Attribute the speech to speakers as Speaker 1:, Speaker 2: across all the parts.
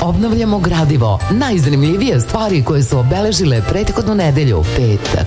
Speaker 1: Obnavljamo gradivo. Najzanimljivije stvari koje su obeležile prethodnu nedelju, petak.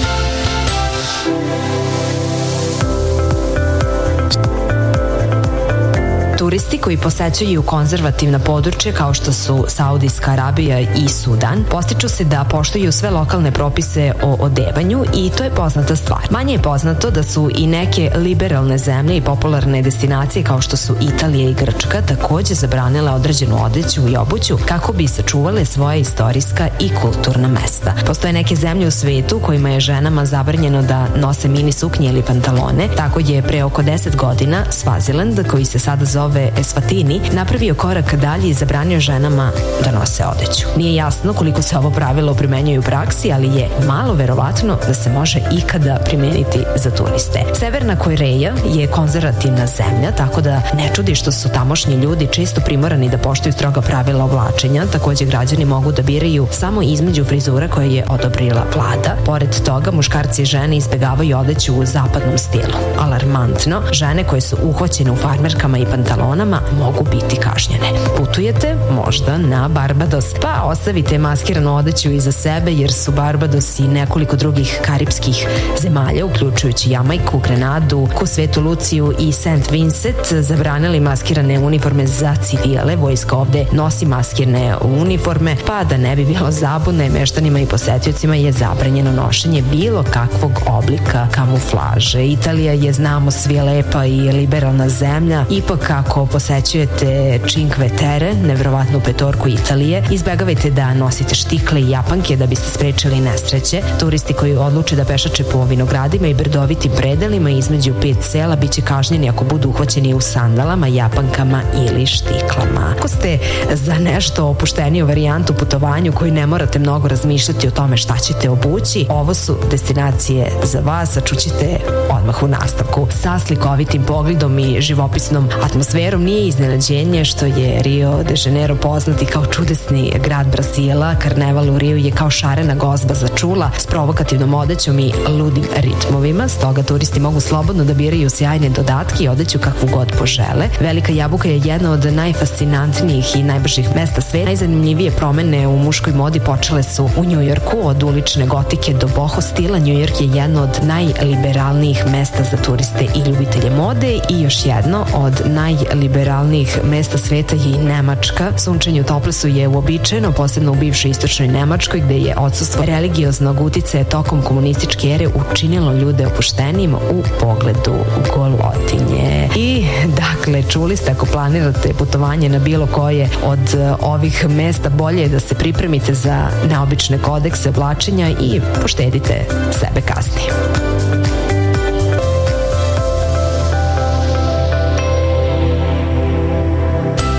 Speaker 2: Turisti koji posećuju konzervativna područja kao što su Saudijska Arabija i Sudan postiču se da poštuju sve lokalne propise o odevanju i to je poznata stvar. Manje je poznato da su i neke liberalne zemlje i popularne destinacije kao što su Italija i Grčka takođe zabranile određenu odeću i obuću kako bi sačuvale svoja istorijska i kulturna mesta. Postoje neke zemlje u svetu kojima je ženama zabranjeno da nose mini suknje ili pantalone. Tako je pre oko 10 godina Svaziland, koji se sada zove Eswatini, napravio korak dalje i zabranio ženama da nose odeću. Nije jasno koliko se ovo pravilo primenjuje u praksi, ali je malo verovatno da se može ikada primeniti za turiste. Severna Koreja je konzervativna zemlja, tako da ne čudi što su tamošnji ljudi često primorani da poštuju stroga pravila oblačenja. Takođe, građani mogu da biraju samo između frizura koje je odobrila vlada. Pored toga, muškarci i žene izbegavaju odeću u zapadnom stilu. Alarmantno, žene koje su uhvaćene u farmerkama i pantalonama mogu biti kažnjene. Putujete možda na Barbados, pa ostavite maskiranu odeću iza sebe, jer su Barbados i nekoliko drugih karipskih zemalja, uključujući Jamajku, Grenadu, Svetu Luciju i St. Vincent, zabranili maskirane uniforme za civile. Vojska ovde nosi maskirne uniforme, pa da ne bi bilo zabune, meštanima i posetiocima je zabranjeno nošenje bilo kakvog oblika kamuflaže. Italija je, znamo svi, lepa i liberalna zemlja. Ipak ako posećujete Cinque Terre, nevjerovatnu petorku Italije, izbegavajte da nosite štikle i japanke da biste sprečili nesreće. Turisti koji odluče da pešače po vinogradima i brdovitim predelima između 5 sela biće kažnjeni ako budu uhvaćeni u sandalama, japankama ili štiklama. Ako ste za nešto opušteniju varijantu putovanju koji ne morate mnogo razmišljati o tome šta ćete obući, ovo su destinacije za vas, a čućete odmah u nastavku. Sa slikovitim pogledom i živopisnom atmosferom nije iznenađenje što je Rio de Janeiro poznati kao čudesni grad Brazila. Karneval u Riju je kao šarena gozba za čula s provokativnom odećom i ludim ritmovima, stoga turisti mogu slobodno da biraju sjajne dodatke i odeću kakvu god požele. Velika jabuka je jedna od najfascinantnijih i najbržih mesta sveta. Najzanimljivije promene u muškoj modi počele su u Njujorku, od ulične gotike do boho stila. Njujork je jedno od najliberalnijih mesta za turiste i ljubitelje mode i još jedno od najliberalnijih mesta sveta je i Nemačka. Sunčanje u Toplesu je uobičajeno, posebno u bivšoj istočnoj Nemačkoj, gde je odsustvo religioznog uticaja tokom komunističke ere učinilo ljude opuštenijim u pogledu golotinje. I dakle, čuli ste, ako planirate putovanje na bilo koje od ovih mesta, bolje je da se pripremite za neobične kodekse oblačenja i poštedite sebe kasnije.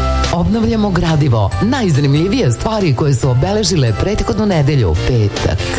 Speaker 1: Obnavljamo gradivo. Najzanimljivije stvari koje su obeležile prethodnu nedelju, petak.